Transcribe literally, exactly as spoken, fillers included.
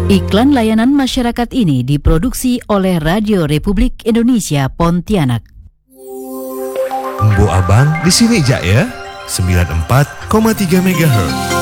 Iklan layanan masyarakat ini diproduksi oleh Radio Republik Indonesia Pontianak. Embo Abang di sini ja ya, sembilan puluh empat koma tiga megahertz.